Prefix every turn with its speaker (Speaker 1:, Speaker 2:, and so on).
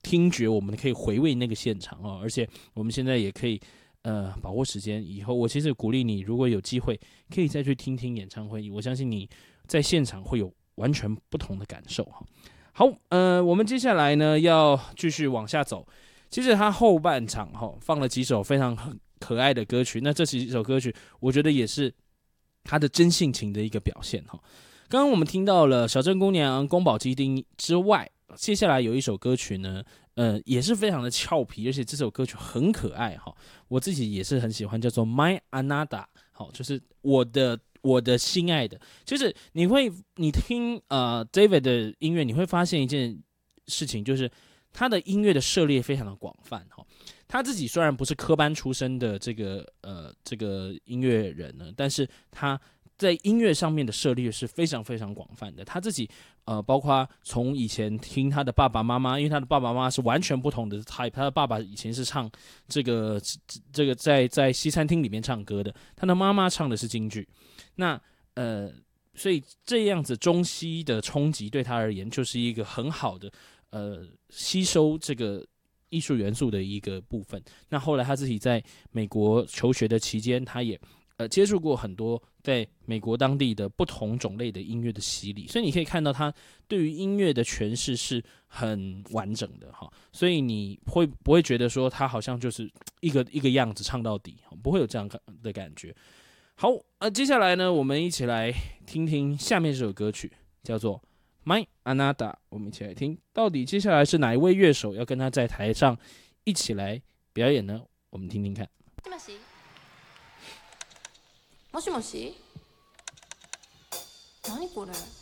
Speaker 1: 听觉，我们可以回味那个现场哦。而且我们现在也可以把握时间，以后我其实鼓励你，如果有机会可以再去听听演唱会，我相信你在现场会有完全不同的感受哈。好，我们接下来呢要继续往下走。其实他后半场放了几首非常可爱的歌曲，那这几首歌曲我觉得也是他的真性情的一个表现哈。刚刚我们听到了小镇姑娘、宫保鸡丁之外，接下来有一首歌曲呢，也是非常的俏皮，而且这首歌曲很可爱哈，我自己也是很喜欢，叫做 My Anada， 好，就是我的心爱的。就是你听David 的音乐，你会发现一件事情，就是他的音乐的涉猎非常的广泛哈。他自己虽然不是科班出身的这个音乐人呢，但是他在音乐上面的涉猎是非常非常广泛的。他自己包括从以前听他的爸爸妈妈，因为他的爸爸妈妈是完全不同的 type， 他的爸爸以前是唱这个在西餐厅里面唱歌的，他的妈妈唱的是京剧。那所以这样子中西的冲击对他而言，就是一个很好的吸收这个艺术元素的一个部分。那后来他自己在美国求学的期间，他也接触过很多在美国当地的不同种类的音乐的洗礼，所以你可以看到他对于音乐的诠释是很完整的哈。所以你不会觉得说他好像就是一个样子唱到底，不会有这样的感觉。好，接下来呢，我们一起来听听下面这首歌曲，叫做My Anada， 我们一起来听，到底接下来是哪一位乐手要跟他在台上一起来表演呢？我们听听看。
Speaker 2: もしもし？何これ？